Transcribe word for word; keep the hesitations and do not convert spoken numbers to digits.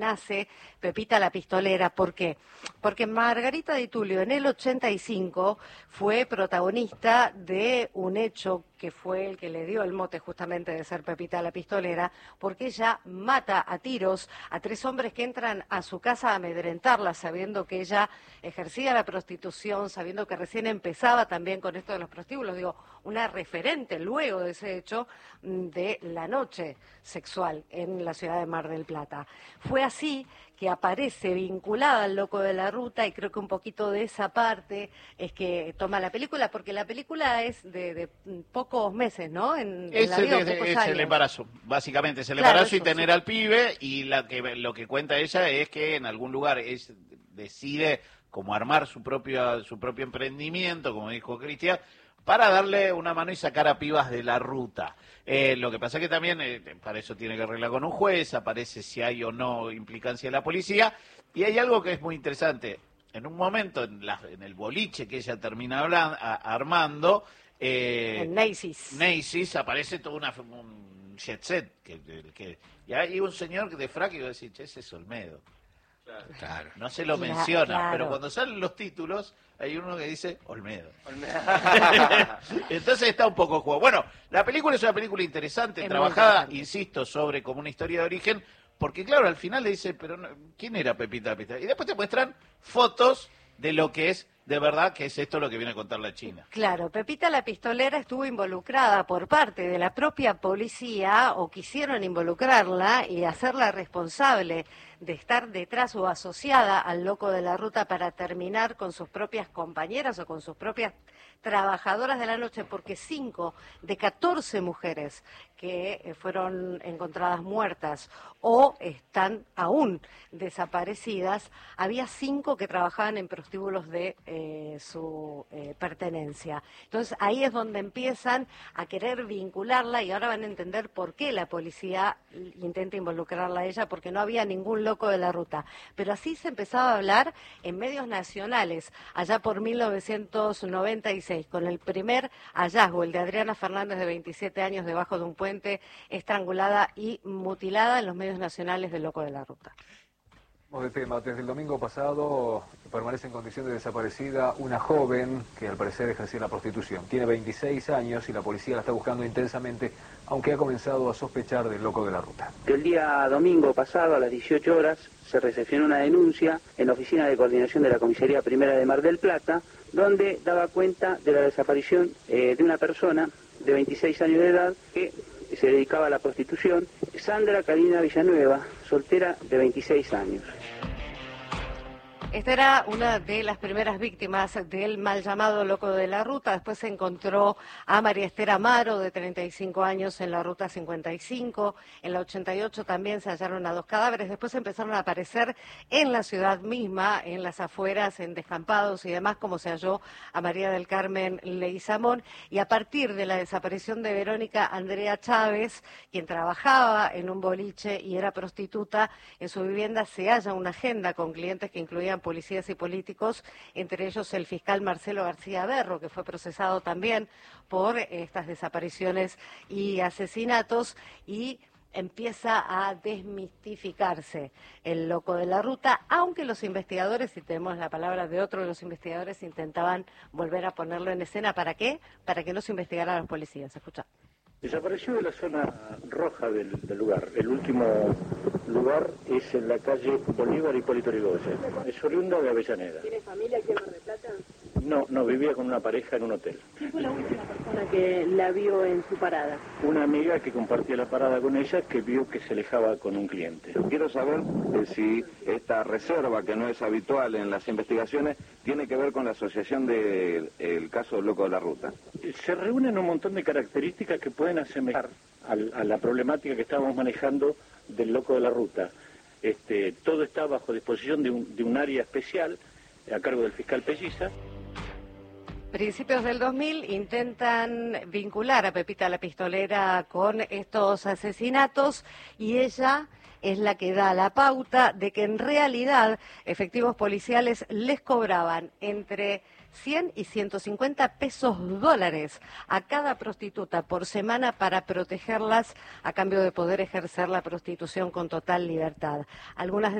nace Pepita la Pistolera. ¿Por qué? Porque Margarita Di Tullio en el ochenta y cinco fue protagonista de un hecho que fue el que le dio el mote justamente de ser Pepita la Pistolera, porque ella mata a tiros a tres hombres que entran a su casa a amedrentarla, sabiendo que ella ejercía la prostitución, sabiendo que recién empezaba también con esto de los prostíbulos, digo, una referente luego de ese hecho de la noche sexual en la ciudad de Mar del Plata. Fue así que aparece vinculada al Loco de la Ruta, y creo que un poquito de esa parte es que toma la película, porque la película es de, de pocos meses, ¿no? En, en es, la vida, es, pocos es años. el embarazo, básicamente es el Claro, embarazo eso, y tener sí. al pibe, y la que, lo que cuenta ella es que en algún lugar es, decide como armar su propio, su propio emprendimiento, como dijo Cristian, para darle una mano y sacar a pibas de la ruta. Eh, lo que pasa es que también, eh, para eso tiene que arreglar con un juez, aparece si hay o no implicancia de la policía, y hay algo que es muy interesante. En un momento, en, la, en el boliche que ella termina hablando, a, armando, eh, en Macy's. Macy's aparece todo una, un jet set, que, que, y hay un señor de frac y va a decir, che, ese es Olmedo. Claro. No se lo Claro, menciona, claro. pero cuando salen los títulos hay uno que dice Olmedo. Olmedo. Entonces está un poco juego. Bueno, la película es una película interesante, es trabajada, interesante. insisto, sobre como una historia de origen, porque claro, al final le dice, pero no, ¿quién era Pepita Pista? Y después te muestran fotos de lo que es de verdad, que es esto lo que viene a contar la China. Claro, Pepita la Pistolera estuvo involucrada por parte de la propia policía, o quisieron involucrarla y hacerla responsable de estar detrás o asociada al Loco de la Ruta para terminar con sus propias compañeras o con sus propias trabajadoras de la noche, porque cinco de catorce mujeres que fueron encontradas muertas o están aún desaparecidas, había cinco que trabajaban en prostíbulos de eh, su eh, pertenencia. Entonces ahí es donde empiezan a querer vincularla, y ahora van a entender por qué la policía intenta involucrarla a ella, porque no había ningún loco de la ruta. Pero así se empezaba a hablar en medios nacionales, allá por mil novecientos noventa y seis, con el primer hallazgo, el de Adriana Fernández, de veintisiete años, debajo de un puente, estrangulada y mutilada, en los medios nacionales del Loco de la Ruta. De tema. Desde el domingo pasado permanece en condición de desaparecida una joven que al parecer ejercía la prostitución. Tiene veintiséis años y la policía la está buscando intensamente, aunque ha comenzado a sospechar del Loco de la Ruta. El día domingo pasado a las dieciocho horas se recepcionó una denuncia en la oficina de coordinación de la Comisaría Primera de Mar del Plata, donde daba cuenta de la desaparición eh, de una persona de veintiséis años de edad que se dedicaba a la prostitución, Sandra Karina Villanueva, soltera de veintiséis años. Esta era una de las primeras víctimas del mal llamado Loco de la Ruta. Después se encontró a María Esther Amaro, de treinta y cinco años, en la Ruta cincuenta y cinco. En la ochenta y ocho también se hallaron a dos cadáveres. Después empezaron a aparecer en la ciudad misma, en las afueras, en descampados y demás, como se halló a María del Carmen Leguizamón. Y a partir de la desaparición de Verónica Andrea Chávez, quien trabajaba en un boliche y era prostituta, en su vivienda se halla una agenda con clientes que incluían policías y políticos, entre ellos el fiscal Marcelo García Berro, que fue procesado también por estas desapariciones y asesinatos, y empieza a desmistificarse el Loco de la Ruta, aunque los investigadores, si tenemos la palabra de otro de los investigadores, intentaban volver a ponerlo en escena. ¿Para qué? Para que no se investigara a los policías. Escucha. Desapareció de la zona roja del, del lugar. El último lugar es en la calle Bolívar Hipólito Yrigoyen. Es oriunda de Avellaneda. ¿Tiene familia aquí en Mar del Plata? No, no, vivía con una pareja en un hotel. ¿Quién fue la última persona que la vio en su parada? Una amiga que compartía la parada con ella, que vio que se alejaba con un cliente. Quiero saber eh, si esta reserva, que no es habitual en las investigaciones, tiene que ver con la asociación del el caso del Loco de la Ruta. Se reúnen un montón de características que pueden asemejar al, a la problemática que estábamos manejando del Loco de la Ruta. Este, todo está bajo disposición de un, de un área especial a cargo del fiscal Pelliza. Principios del dos mil intentan vincular a Pepita la Pistolera con estos asesinatos, y ella es la que da la pauta de que en realidad efectivos policiales les cobraban entre cien y ciento cincuenta pesos dólares a cada prostituta por semana para protegerlas a cambio de poder ejercer la prostitución con total libertad. Algunas